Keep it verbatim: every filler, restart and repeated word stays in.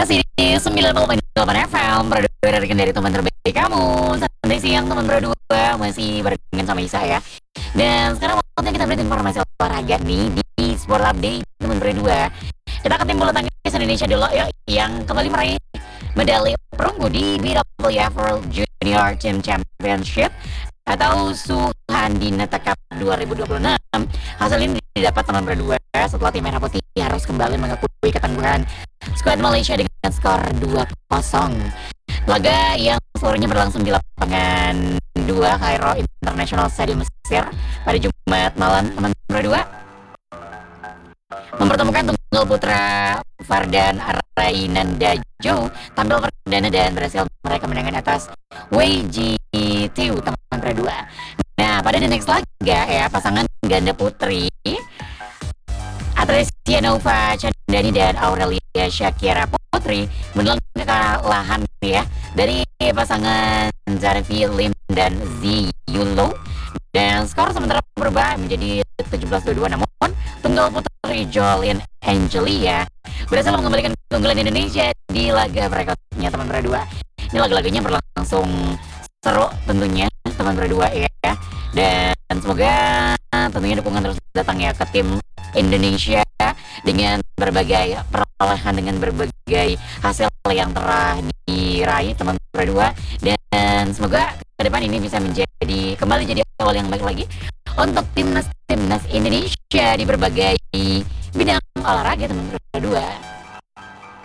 Masih di sembilan puluh delapan F M, berdua dari teman terbaik kamu. Santai siang teman berdua, masih barengan sama Isa ya. Dan sekarang waktunya kita beri informasi olahraga nih di Sport Update teman berdua. Kita ke tim bulu tangkis Indonesia dulu ya, yang kembali meraih medali perunggu di B W F World Junior Team Championship atau Suhandina Cup dua ribu dua puluh enam. Hasil ini didapat teman berdua setelah tim Merah Putih harus kembali mengakui ketangguhan skuad Malaysia dengan skor dua kosong. Laga yang seluruhnya berlangsung di lapangan dua Cairo International Stadium Mesir pada Jumat malam teman berdua mempertemukan tunggal putra Fardan Rainandajo tampil perdana dan berhasil mereka menangkan atas W G T teman berdua. Nah, pada the next laga ya, pasangan ganda putri Atresia Nova Chandani dan Aurelia Shakira Putri menelan kekalahan ya dari pasangan Zarfi Lim dan Zi Yulo, dan skor sementara berubah menjadi tujuh belas dua puluh dua, namun tunggal putri Jolin Angelia berhasil mengembalikan keunggulan Indonesia di laga berikutnya teman berdua. Ini laga-laganya berlangsung seru tentunya teman berdua ya, dan semoga tentunya dukungan terus datang ya ke tim Indonesia dengan berbagai perolehan, dengan berbagai hasil yang telah diraih teman berdua, dan semoga ke depan ini bisa menjadi kembali jadi awal yang baik lagi untuk timnas timnas Indonesia di berbagai bidang olahraga teman berdua.